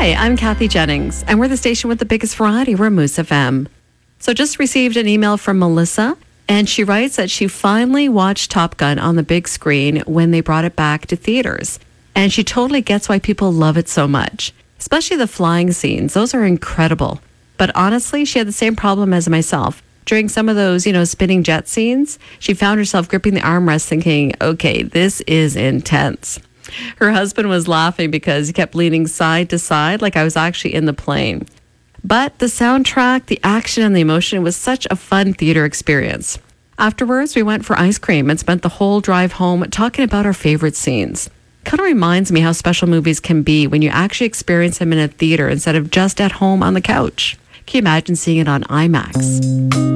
Hi, I'm Kathy Jennings, and we're the station with the biggest variety. We're Moose FM. So just received an email from Melissa, and she writes that she finally watched Top Gun on the big screen when they brought it back to theaters. And she totally gets why people love it so much, especially the flying scenes. Those are incredible. But honestly, she had the same problem as myself. During some of those, spinning jet scenes, she found herself gripping the armrest thinking, okay, this is intense. Her husband was laughing because he kept leaning side to side like I was actually in the plane. But the soundtrack, the action, and the emotion was such a fun theater experience. Afterwards, we went for ice cream and spent the whole drive home talking about our favorite scenes. Kind of reminds me how special movies can be when you actually experience them in a theater instead of just at home on the couch. Can you imagine seeing it on IMAX?